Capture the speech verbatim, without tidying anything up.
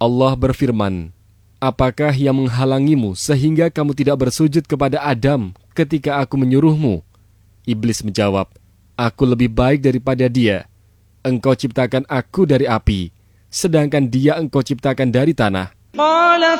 Allah berfirman, apakah yang menghalangimu sehingga kamu tidak bersujud kepada Adam ketika aku menyuruhmu? Iblis menjawab, aku lebih baik daripada dia. Engkau ciptakan aku dari api, sedangkan dia engkau ciptakan dari tanah.